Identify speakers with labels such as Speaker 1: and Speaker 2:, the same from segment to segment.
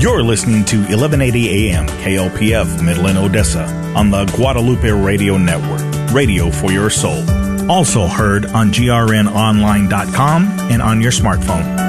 Speaker 1: You're listening to 1180 AM KLPF Midland, Odessa on the Guadalupe Radio Network, radio for your soul. Also heard on grnonline.com and on your smartphone.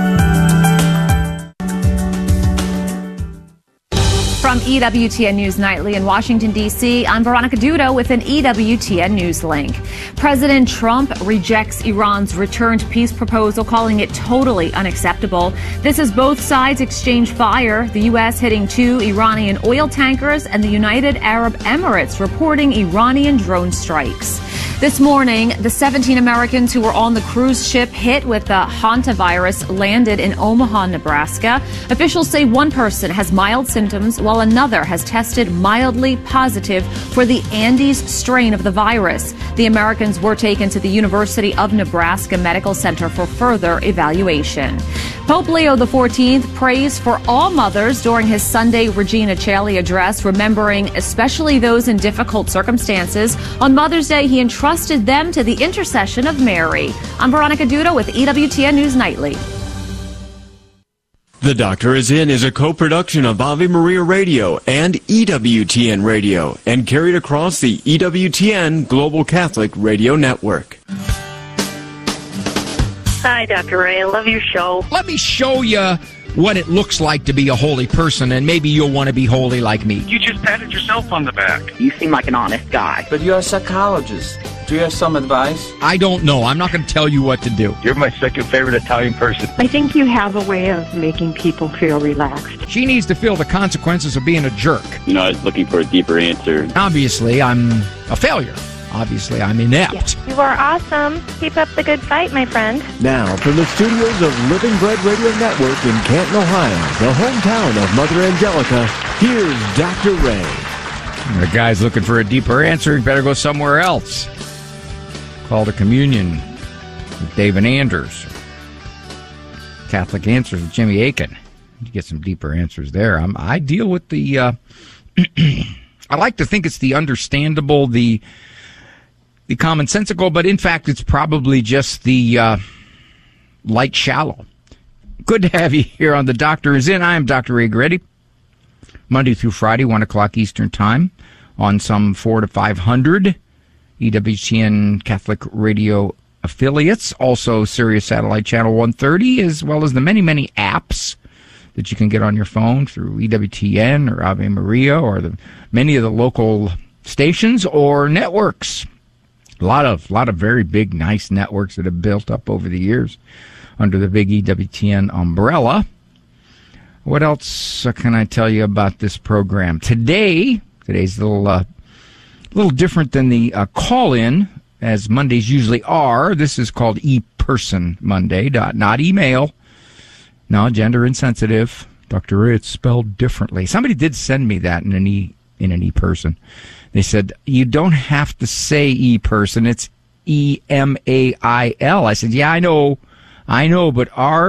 Speaker 2: From EWTN News Nightly in Washington, D.C., I'm Veronica Dudo with an EWTN News link. President Trump rejects Iran's return to peace proposal, calling it totally unacceptable. This as both sides exchange fire, the U.S. hitting 2 Iranian oil tankers and the United Arab Emirates reporting Iranian drone strikes. This morning, the 17 Americans who were on the cruise ship hit with the hantavirus landed in Omaha, Nebraska. Officials say one person has mild symptoms while another has tested mildly positive for the Andes strain of the virus. The Americans were taken to the University of Nebraska Medical Center for further evaluation. Pope Leo XIV prays for all mothers during his Sunday Regina Coeli address, remembering especially those in difficult circumstances. On Mother's Day, he entrusted them to the intercession of Mary. I'm Veronica Dudo with EWTN News Nightly.
Speaker 3: The Doctor Is In is a co-production of Ave Maria Radio and EWTN Radio and carried across the EWTN Global Catholic Radio Network.
Speaker 4: Hi, Dr. Ray. I love your show.
Speaker 5: Let me show you what it looks like to be a holy person, and maybe you'll want to be holy like me.
Speaker 6: You just patted yourself on the back.
Speaker 4: You seem like an honest guy.
Speaker 7: But you're a psychologist. Do you have some advice?
Speaker 5: I don't know. I'm not going to tell you what to do.
Speaker 6: You're my second favorite Italian person.
Speaker 8: I think you have a way of making people feel relaxed.
Speaker 5: She needs to feel the consequences of being a jerk.
Speaker 9: You know, I was looking for a deeper answer.
Speaker 5: Obviously, I'm a failure. Obviously, I'm inept.
Speaker 10: You are awesome. Keep up the good fight, my friend.
Speaker 11: Now, from the studios of Living Bread Radio Network in Canton, Ohio, the hometown of Mother Angelica, here's Dr. Ray.
Speaker 5: The guy's looking for a deeper answer. He better go somewhere else. Call to Communion with David Anders. Catholic Answers with Jimmy Akin. You get some deeper answers there. I deal with the... I like to think it's the understandable, the commonsensical, but in fact it's probably just the light shallow. Good to have you here on The Doctor Is In. I am Dr. Ray Goretti. Monday through Friday, 1 o'clock Eastern Time on some 4 to 500 EWTN Catholic Radio affiliates. Also Sirius Satellite Channel 130, as well as the many, many apps that you can get on your phone through EWTN or Ave Maria or many of the local stations or networks. A lot of very big, nice networks that have built up over the years under the big EWTN umbrella. What else can I tell you about this program? Today's a little different than the call-in, as Mondays usually are. This is called E-Person Monday, not email. No, gender insensitive. Dr. Ray, it's spelled differently. Somebody did send me that in an E-Person. They said, you don't have to say E-Person, it's E-M-A-I-L. I said, yeah, I know, but our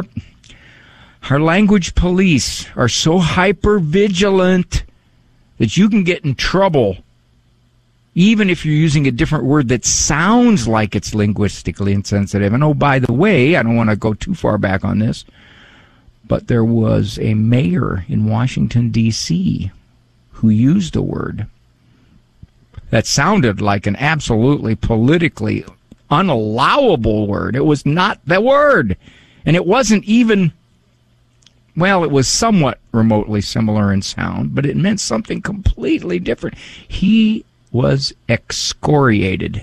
Speaker 5: language police are so hyper-vigilant that you can get in trouble even if you're using a different word that sounds like it's linguistically insensitive. And oh, by the way, I don't want to go too far back on this, but there was a mayor in Washington, D.C. who used a word that sounded like an absolutely politically unallowable word. It was not the word. And it wasn't even, well, it was somewhat remotely similar in sound, but it meant something completely different. He was excoriated.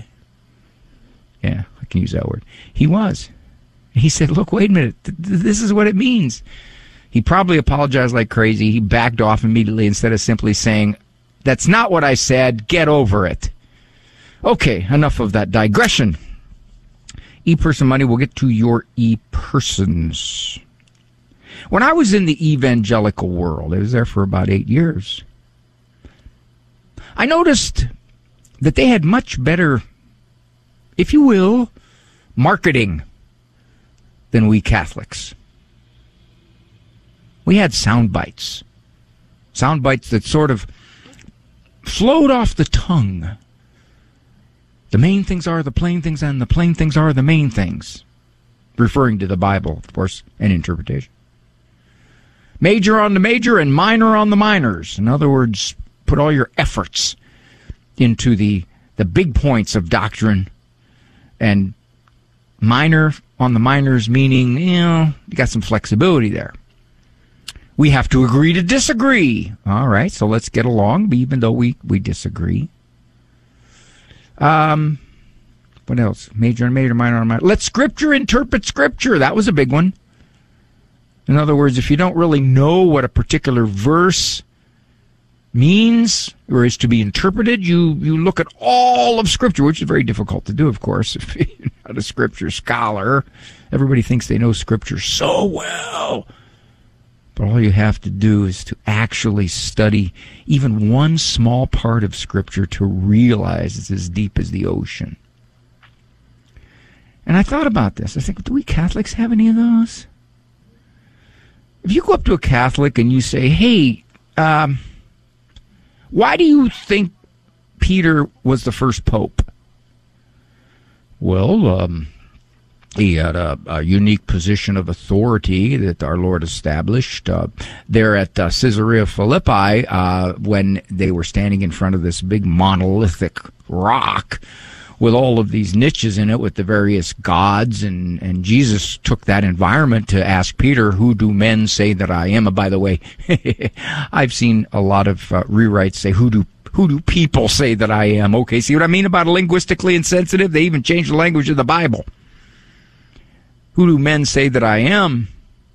Speaker 5: Yeah, I can use that word. He was. He said, look, wait a minute. This is what it means. He probably apologized like crazy. He backed off immediately instead of simply saying, that's not what I said. Get over it. Okay, enough of that digression. E-Person Money, we'll get to your E-Persons. When I was in the evangelical world, I was there for about 8 years, I noticed that they had much better, if you will, marketing than we Catholics. We had sound bites that sort of flowed off the tongue. The main things are the plain things, and the plain things are the main things. Referring to the Bible, of course, and interpretation. Major on the major and minor on the minors. In other words, put all your efforts into the big points of doctrine, and minor on the minors, meaning, you got some flexibility there. We have to agree to disagree. All right, so let's get along, even though we disagree. What else? Major on major, minor on minor. Let Scripture interpret Scripture. That was a big one. In other words, if you don't really know what a particular verse means or is to be interpreted, you look at all of Scripture, which is very difficult to do, of course, if you're not a Scripture scholar. Everybody thinks they know Scripture so well. But all you have to do is to actually study even one small part of Scripture to realize it's as deep as the ocean. And I thought about this. I think, do we Catholics have any of those? If you go up to a Catholic and you say, hey, why do you think Peter was the first pope? Well, he had a unique position of authority that our Lord established there at Caesarea Philippi when they were standing in front of this big monolithic rock with all of these niches in it with the various gods, and Jesus took that environment to ask Peter, who do men say that I am? And by the way, I've seen a lot of rewrites say, who do people say that I am? Okay, see what I mean about linguistically insensitive? They even changed the language of the Bible. Who do men say that I am?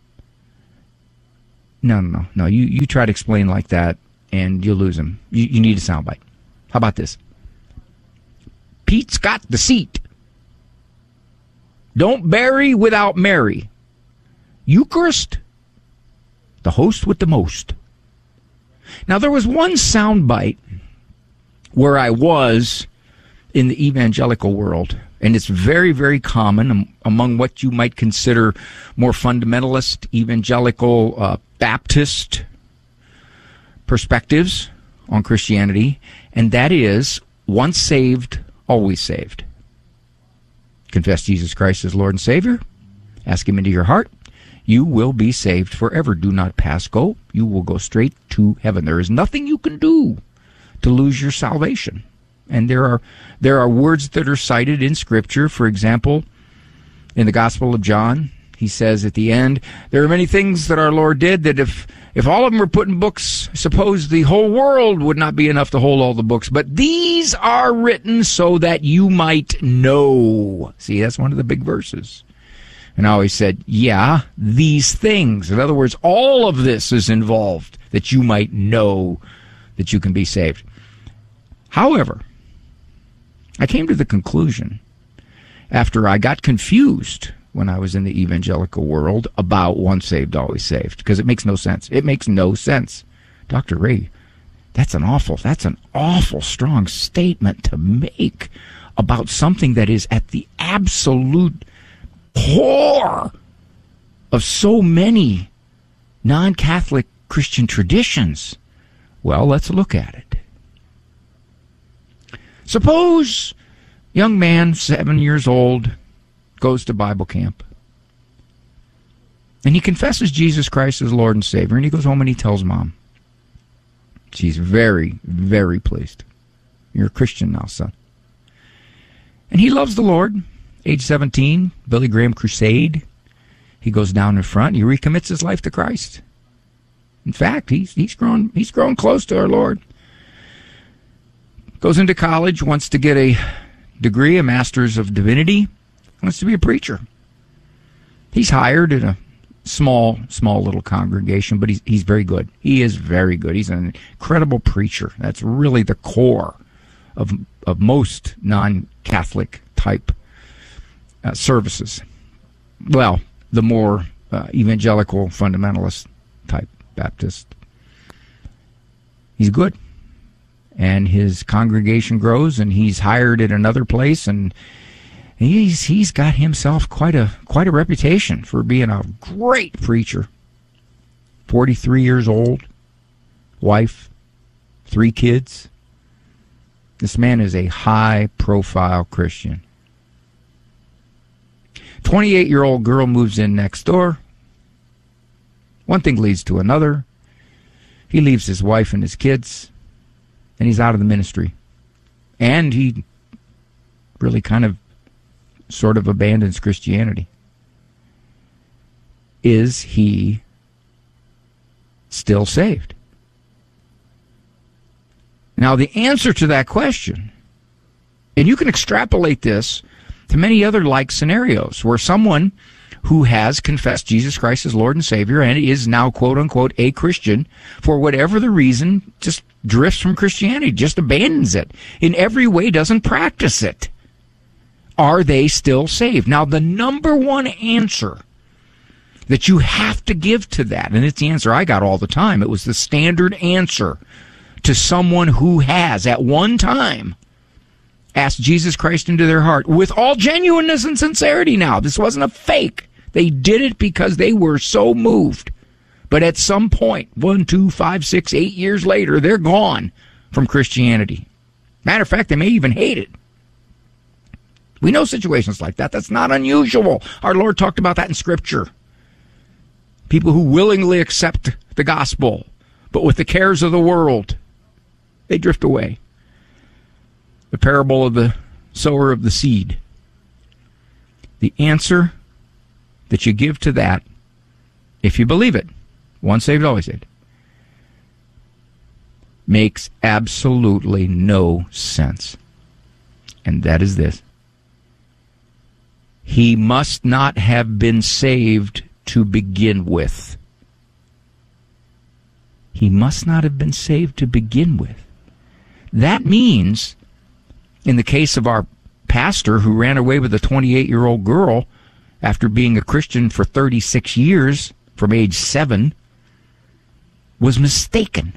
Speaker 5: No. You try to explain like that, and you'll lose them. You need a soundbite. How about this? Pete's got the seat. Don't bury without Mary. Eucharist, the host with the most. Now, there was one soundbite where I was in the evangelical world, and it's very, very common among what you might consider more fundamentalist, evangelical, Baptist perspectives on Christianity, and that is, once saved, always saved. Confess Jesus Christ as Lord and Savior. Ask Him into your heart. You will be saved forever. Do not pass go. You will go straight to heaven. There is nothing you can do to lose your salvation. And there are words that are cited in Scripture. For example, in the Gospel of John, he says at the end, there are many things that our Lord did that if all of them were put in books, suppose the whole world would not be enough to hold all the books. But these are written so that you might know. See, that's one of the big verses. And I always said, yeah, these things. In other words, all of this is involved that you might know that you can be saved. However, I came to the conclusion after I got confused when I was in the evangelical world about once saved, always saved, because it makes no sense. It makes no sense. Dr. Ray, that's an awful strong statement to make about something that is at the absolute core of so many non-Catholic Christian traditions. Well, let's look at it. Suppose young man, 7 years old, goes to Bible camp, and he confesses Jesus Christ as Lord and Savior, and he goes home and he tells Mom. She's very, very pleased. You're a Christian now, son. And he loves the Lord. Age 17, Billy Graham Crusade. He goes down in front, and he recommits his life to Christ. In fact, he's grown close to our Lord. Goes into college, wants to get a degree, a Master's of Divinity, wants to be a preacher. He's hired in a small little congregation, but he's very good. He is very good. He's an incredible preacher. That's really the core of most non-Catholic type services. Well, the more evangelical fundamentalist type Baptist. He's good. And his congregation grows, and he's hired at another place, and he's got himself quite a reputation for being a great preacher. 43 years old, wife, 3 kids. This man is a high-profile Christian. 28-year-old girl moves in next door, One thing leads to another. He leaves his wife and his kids, and he's out of the ministry. And he really kind of sort of abandons Christianity. Is he still saved? Now, the answer to that question, and you can extrapolate this to many other like scenarios where someone who has confessed Jesus Christ as Lord and Savior and is now, quote unquote, a Christian, for whatever the reason, just drifts from Christianity, just abandons it, in every way doesn't practice it. Are they still saved? Now, the number one answer that you have to give to that, and it's the answer I got all the time, it was the standard answer to someone who has, at one time, asked Jesus Christ into their heart with all genuineness and sincerity now. This wasn't a fake. They did it because they were so moved. But at some point, 1, 2, 5, 6, 8 years later, they're gone from Christianity. Matter of fact, they may even hate it. We know situations like that. That's not unusual. Our Lord talked about that in Scripture. People who willingly accept the gospel, but with the cares of the world, they drift away. The parable of the sower of the seed. The answer that you give to that, if you believe it, once saved, always saved, makes absolutely no sense. And that is this. He must not have been saved to begin with. He must not have been saved to begin with. That means, in the case of our pastor who ran away with a 28-year-old girl after being a Christian for 36 years, from age 7, was mistaken.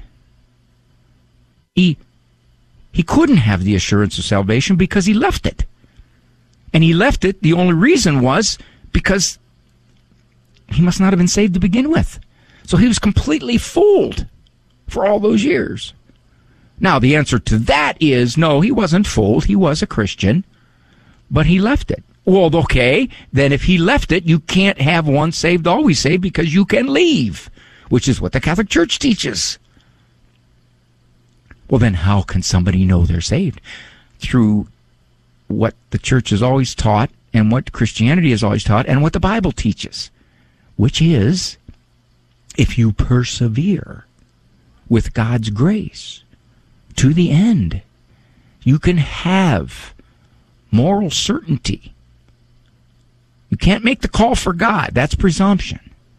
Speaker 5: He couldn't have the assurance of salvation because he left it. And he left it, the only reason was because he must not have been saved to begin with. So he was completely fooled for all those years. Now, the answer to that is, no, he wasn't fooled. He was a Christian, but he left it. Well, okay, then if he left it, you can't have once saved, always saved, because you can leave, which is what the Catholic Church teaches. Well, then how can somebody know they're saved? Through what the Church has always taught, and what Christianity has always taught, and what the Bible teaches, which is, if you persevere with God's grace to the end, you can have moral certainty. You can't make the call for God. That's presumption.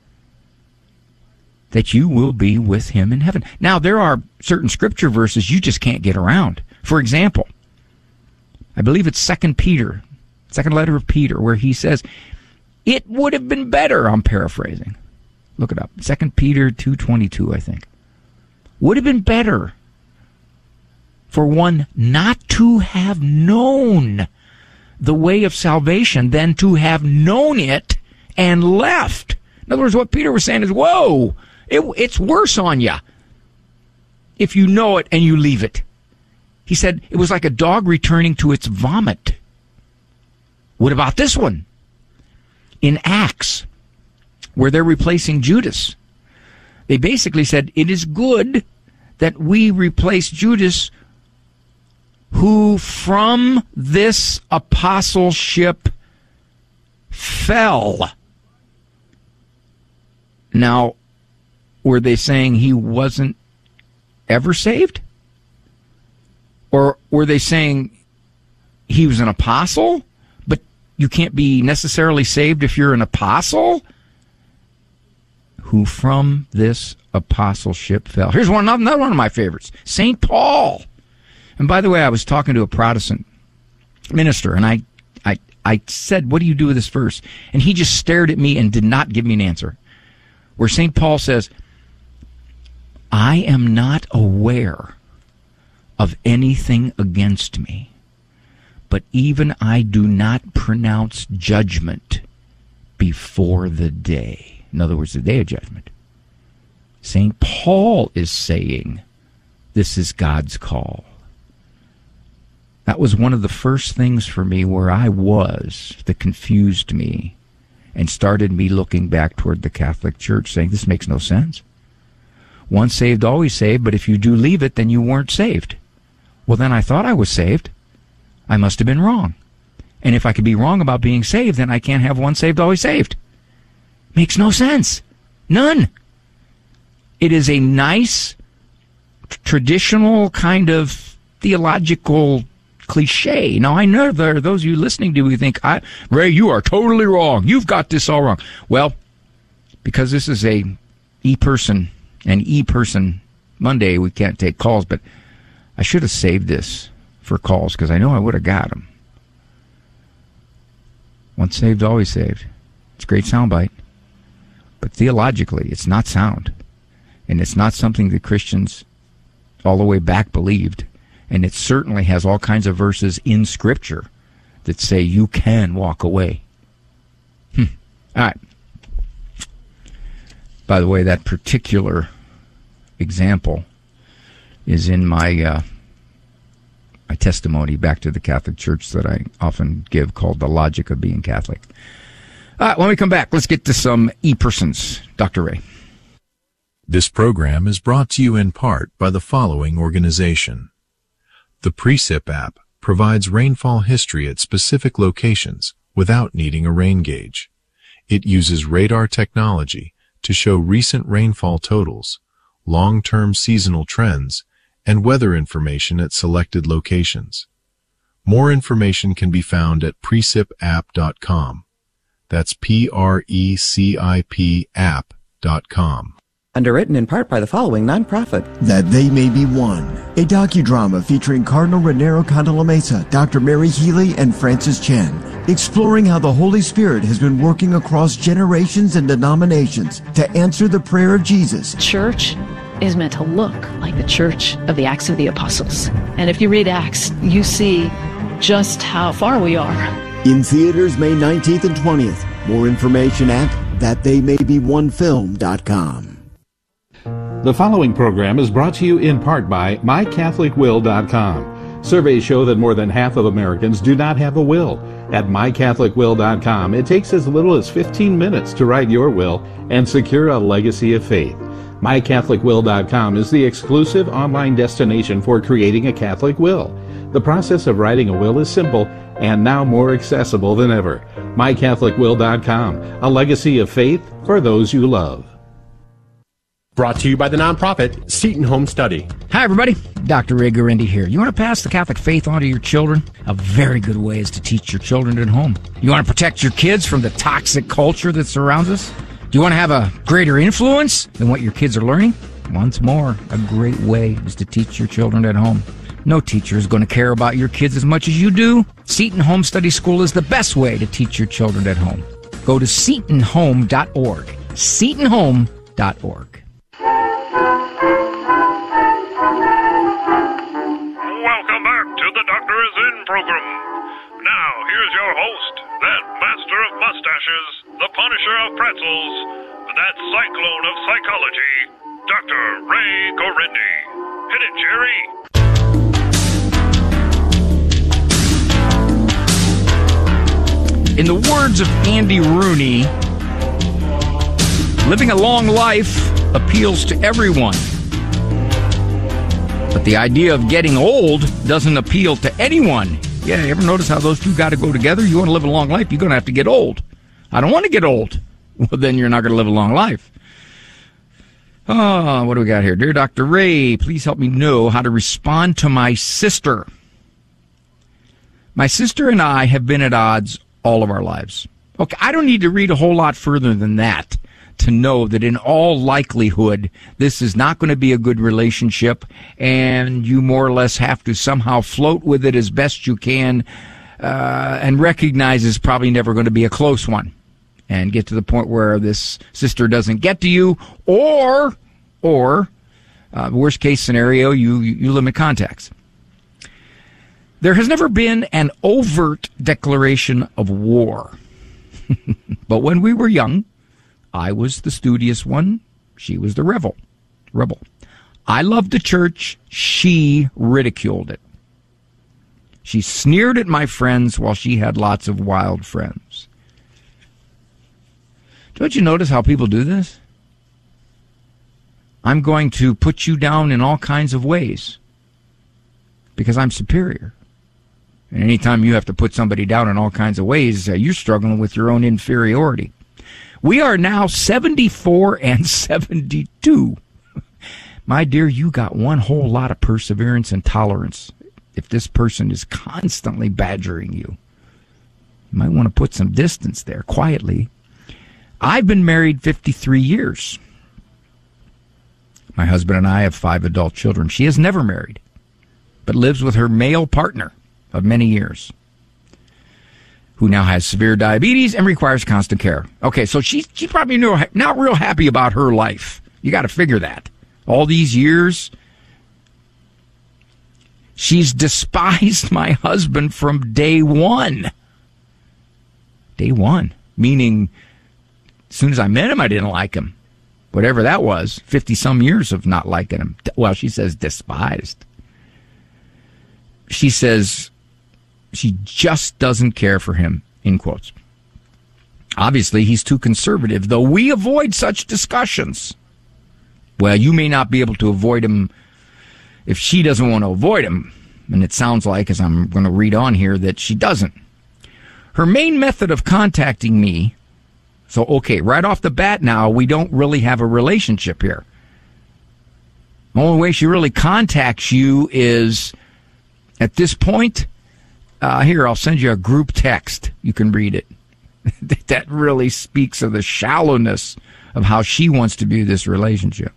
Speaker 5: That you will be with Him in heaven. Now, there are certain scripture verses you just can't get around. For example, I believe it's 2 Peter, second letter of Peter, where he says, it would have been better, I'm paraphrasing. Look it up. 2 Peter 2:22, I think. Would have been better for one not to have known the way of salvation than to have known it and left. In other words, what Peter was saying is, whoa, it's worse on you if you know it and you leave it. He said it was like a dog returning to its vomit. What about this one? In Acts, where they're replacing Judas, they basically said, it is good that we replace Judas, who from this apostleship fell. Now, were they saying he wasn't ever saved? Or were they saying he was an apostle, but you can't be necessarily saved if you're an apostle? Who from this apostleship fell. Here's another one of my favorites. St. Paul. And by the way, I was talking to a Protestant minister, and I said, what do you do with this verse? And he just stared at me and did not give me an answer. Where St. Paul says, I am not aware of anything against me, but even I do not pronounce judgment before the day. In other words, the day of judgment. St. Paul is saying, this is God's call. That was one of the first things for me where I was that confused me. and started me looking back toward the Catholic Church, saying, this makes no sense. Once saved, always saved, but if you do leave it, then you weren't saved. Well, then I thought I was saved. I must have been wrong. And if I could be wrong about being saved, then I can't have once saved, always saved. Makes no sense. None. It is a nice, traditional kind of theological cliche. Now, I know there are those of you listening to me who think, Ray, you are totally wrong. You've got this all wrong. Well, because this is an e-person Monday, we can't take calls, but I should have saved this for calls because I know I would have got them. Once saved, always saved. It's a great soundbite. But theologically, it's not sound. And it's not something that Christians all the way back believed. And it certainly has all kinds of verses in Scripture that say you can walk away. All right. By the way, that particular example is in my my testimony back to the Catholic Church that I often give, called The Logic of Being Catholic. All right, when we come back, let's get to some e-persons. Dr. Ray.
Speaker 12: This program is brought to you in part by the following organization. The Precip app provides rainfall history at specific locations without needing a rain gauge. It uses radar technology to show recent rainfall totals, long-term seasonal trends, and weather information at selected locations. More information can be found at precipapp.com. That's PRECIP app.com.
Speaker 13: Underwritten in part by the following nonprofit.
Speaker 14: That They May Be One, a docudrama featuring Cardinal Raniero Cantalamessa, Dr. Mary Healy, and Francis Chen, exploring how the Holy Spirit has been working across generations and denominations to answer the prayer of Jesus.
Speaker 15: Church is meant to look like the church of the Acts of the Apostles. And if you read Acts, you see just how far we are.
Speaker 14: In theaters May 19th and 20th. More information at thattheymay-be-one-film.com.
Speaker 16: The following program is brought to you in part by MyCatholicWill.com. Surveys show that more than half of Americans do not have a will. At MyCatholicWill.com, it takes as little as 15 minutes to write your will and secure a legacy of faith. MyCatholicWill.com is the exclusive online destination for creating a Catholic will. The process of writing a will is simple and now more accessible than ever. MyCatholicWill.com, a legacy of faith for those you love.
Speaker 17: Brought to you by the nonprofit Seton Home Study.
Speaker 5: Hi, everybody. Dr. Ray Guarendi here. You want to pass the Catholic faith on to your children? A very good way is to teach your children at home. You want to protect your kids from the toxic culture that surrounds us? Do you want to have a greater influence than what your kids are learning? Once more, a great way is to teach your children at home. No teacher is going to care about your kids as much as you do. Seton Home Study School is the best way to teach your children at home. Go to setonhome.org. setonhome.org.
Speaker 18: Welcome back to the Doctor Is In program. Now, here's your host, that master of mustaches, the punisher of pretzels, that cyclone of psychology, Dr. Ray Guarendi. Hit it, Jerry.
Speaker 5: In the words of Andy Rooney, living a long life appeals to everyone. But the idea of getting old doesn't appeal to anyone. Yeah, you ever notice how those two got to go together? You want to live a long life, you're going to have to get old. I don't want to get old. Well, then you're not going to live a long life. Oh, what do we got here? Dear Dr. Ray, please help me know how to respond to my sister. My sister and I have been at odds all of our lives. Okay, I don't need to read a whole lot further than that to know that in all likelihood, this is not going to be a good relationship, and you more or less have to somehow float with it as best you can, and recognize it's probably never going to be a close one, and get to the point where this sister doesn't get to you, or worst case scenario, you limit contacts. There has never been an overt declaration of war. But when we were young, I was the studious one. She was the rebel. I loved the church. She ridiculed it. She sneered at my friends while she had lots of wild friends. Don't you notice how people do this? I'm going to put you down in all kinds of ways because I'm superior. And anytime you have to put somebody down in all kinds of ways, you're struggling with your own inferiority. We are now 74 and 72. My dear, you got one whole lot of perseverance and tolerance. If this person is constantly badgering you, you might want to put some distance there quietly. I've been married 53 years. My husband and I have 5 adult children. She is never married, but lives with her male partner of many years, who now has severe diabetes and requires constant care. Okay, so she's probably not real happy about her life. You got to figure that. All these years, she's despised my husband from day one. Day one, meaning as soon as I met him, I didn't like him. Whatever that was, 50-some years of not liking him. Well, she says despised. She says she just doesn't care for him, in quotes. Obviously, he's too conservative, though we avoid such discussions. Well, you may not be able to avoid him if she doesn't want to avoid him. And it sounds like, as I'm going to read on here, that she doesn't. Her main method of contacting me, so, okay, right off the bat now, we don't really have a relationship here. The only way she really contacts you is, at this point, here, I'll send you a group text. You can read it. That really speaks of the shallowness of how she wants to view this relationship.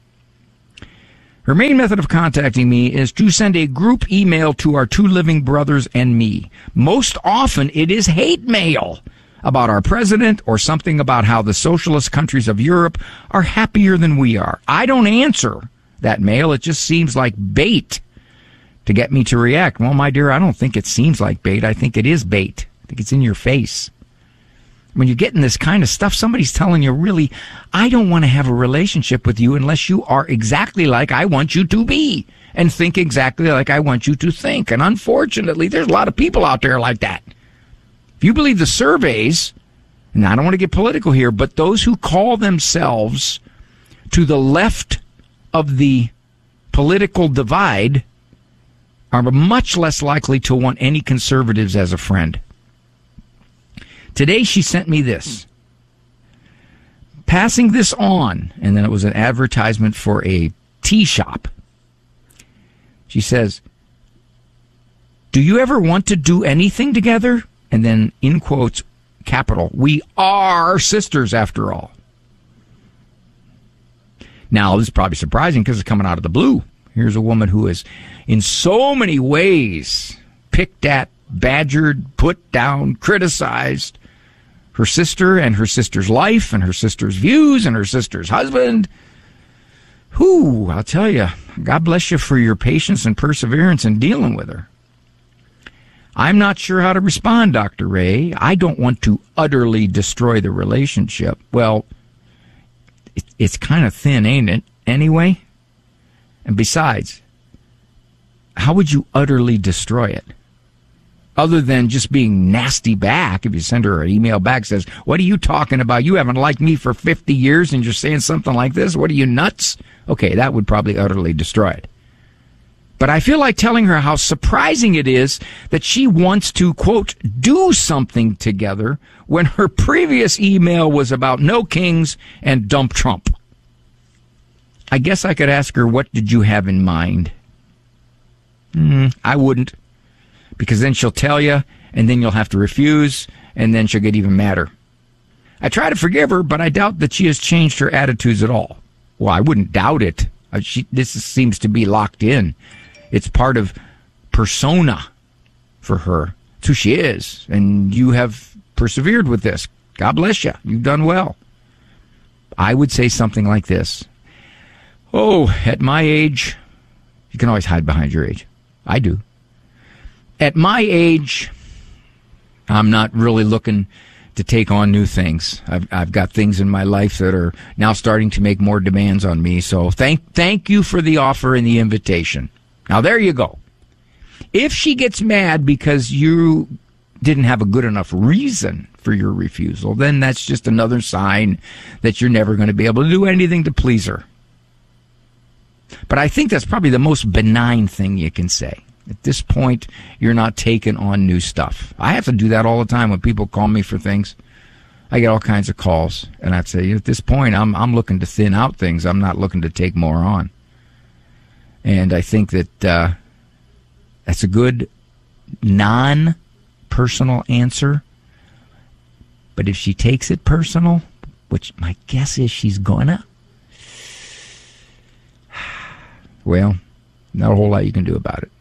Speaker 5: Her main method of contacting me is to send a group email to our 2 living brothers and me. Most often, it is hate mail about our president or something about how the socialist countries of Europe are happier than we are. I don't answer that mail. It just seems like bait to get me to react. Well, my dear, I don't think it seems like bait. I think it is bait. I think it's in your face. When you're getting this kind of stuff, somebody's telling you, really, I don't want to have a relationship with you unless you are exactly like I want you to be and think exactly like I want you to think. And unfortunately, there's a lot of people out there like that. If you believe the surveys, and I don't want to get political here, but those who call themselves to the left of the political divide are much less likely to want any conservatives as a friend. Today she sent me this. Passing this on, and then it was an advertisement for a tea shop. She says, do you ever want to do anything together? And then, in quotes, capital, we are sisters after all. Now, this is probably surprising because it's coming out of the blue. Here's a woman who is, in so many ways, picked at, badgered, put down, criticized her sister and her sister's life and her sister's views and her sister's husband. Whew, I'll tell you, God bless you for your patience and perseverance in dealing with her. I'm not sure how to respond, Dr. Ray. I don't want to utterly destroy the relationship. Well, it's kind of thin, ain't it? Anyway? And besides, how would you utterly destroy it? Other than just being nasty back, if you send her an email back that says, what are you talking about? You haven't liked me for 50 years and you're saying something like this? What are you, nuts? Okay, that would probably utterly destroy it. But I feel like telling her how surprising it is that she wants to, quote, do something together when her previous email was about no kings and dump Trump. I guess I could ask her, what did you have in mind? I wouldn't, because then she'll tell you, and then you'll have to refuse, and then she'll get even madder. I try to forgive her, but I doubt that she has changed her attitudes at all. Well, I wouldn't doubt it. This seems to be locked in. It's part of persona for her. It's who she is. And you have persevered with this. God bless you. You've done well. I would say something like this. Oh, at my age, you can always hide behind your age. I do. At my age, I'm not really looking to take on new things. I've got things in my life that are now starting to make more demands on me. So thank you for the offer and the invitation. Now, there you go. If she gets mad because you didn't have a good enough reason for after your refusal, then that's just another sign that you're never going to be able to do anything to please her. But I think that's probably the most benign thing you can say. At this point, you're not taking on new stuff. I have to do that all the time when people call me for things. I get all kinds of calls, and I'd say, at this point, I'm looking to thin out things. I'm not looking to take more on. And I think that that's a good non-personal answer. But if she takes it personal, which my guess is she's gonna, well, not a whole lot you can do about it.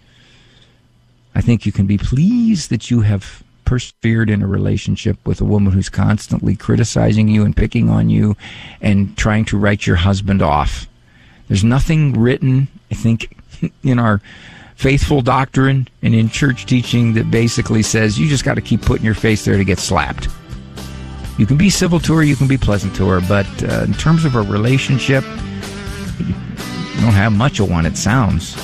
Speaker 5: I think you can be pleased that you have persevered in a relationship with a woman who's constantly criticizing you and picking on you and trying to write your husband off. There's nothing written, I think, in our faithful doctrine and in church teaching that basically says you just got to keep putting your face there to get slapped. You can be civil to her, you can be pleasant to her, but in terms of a relationship, you don't have much of one, it sounds.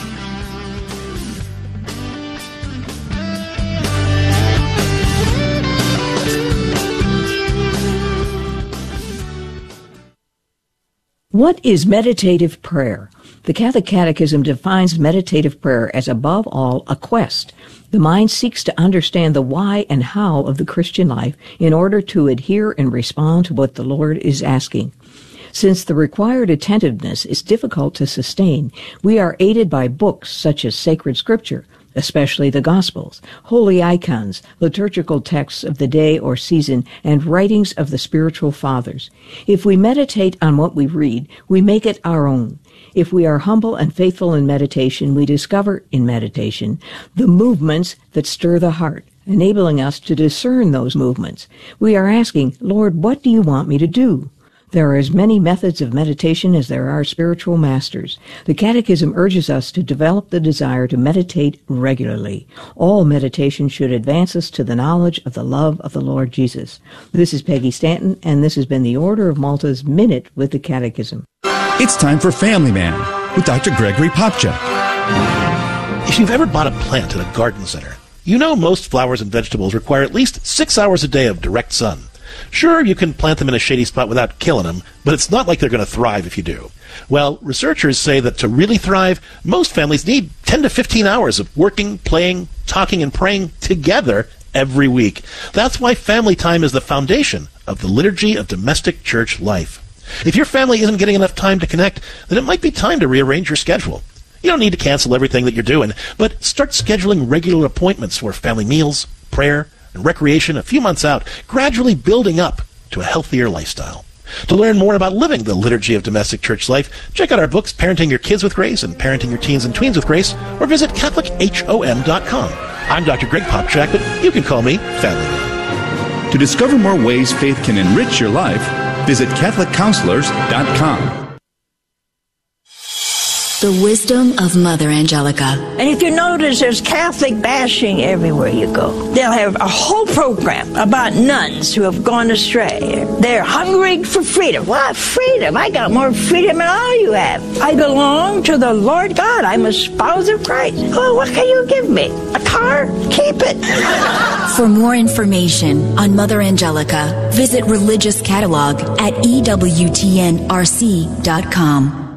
Speaker 19: What is meditative prayer? The Catholic Catechism defines meditative prayer as, above all, a quest. The mind seeks to understand the why and how of the Christian life in order to adhere and respond to what the Lord is asking. Since the required attentiveness is difficult to sustain, we are aided by books such as sacred scripture, especially the Gospels, holy icons, liturgical texts of the day or season, and writings of the spiritual fathers. If we meditate on what we read, we make it our own. If we are humble and faithful in meditation, we discover in meditation the movements that stir the heart, enabling us to discern those movements. We are asking, Lord, what do you want me to do? There are as many methods of meditation as there are spiritual masters. The Catechism urges us to develop the desire to meditate regularly. All meditation should advance us to the knowledge of the love of the Lord Jesus. This is Peggy Stanton, and this has been the Order of Malta's Minute with the Catechism.
Speaker 20: It's time for Family Man with Dr. Gregory Popcak.
Speaker 21: If you've ever bought a plant at a garden center, you know most flowers and vegetables require at least 6 hours a day of direct sun. Sure, you can plant them in a shady spot without killing them, but it's not like they're going to thrive if you do. Well, researchers say that to really thrive, most families need 10 to 15 hours of working, playing, talking, and praying together every week. That's why family time is the foundation of the liturgy of domestic church life. If your family isn't getting enough time to connect, then it might be time to rearrange your schedule. You don't need to cancel everything that you're doing, but start scheduling regular appointments for family meals, prayer, and recreation a few months out, gradually building up to a healthier lifestyle. To learn more about living the liturgy of domestic church life, check out our books, Parenting Your Kids with Grace and Parenting Your Teens and Tweens with Grace, or visit CatholicHOM.com. I'm Dr. Greg Popcak, but you can call me Family Man.
Speaker 20: To discover more ways faith can enrich your life, visit CatholicCounselors.com.
Speaker 22: The wisdom of Mother Angelica.
Speaker 23: And if you notice, there's Catholic bashing everywhere you go. They'll have a whole program about nuns who have gone astray. They're hungry for freedom. What freedom? I got more freedom than all you have. I belong to the Lord God. I'm a spouse of Christ. Oh, what can you give me? A car? Keep it.
Speaker 22: For more information on Mother Angelica, visit Religious Catalog at EWTNRC.com.